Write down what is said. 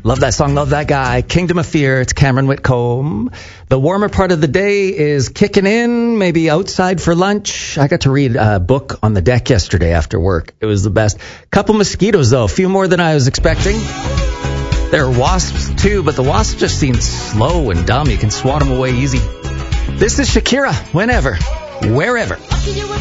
Love that song, love that guy. Kingdom of Fear, it's Cameron Whitcomb. The warmer part of the day is kicking in, maybe outside for lunch. I got to read a book on the deck yesterday after work. It was the best. Couple mosquitoes, though, a few more than I was expecting. There are wasps, too, but the wasps just seem slow and dumb. You can swat them away easy. This is Shakira, whenever, wherever.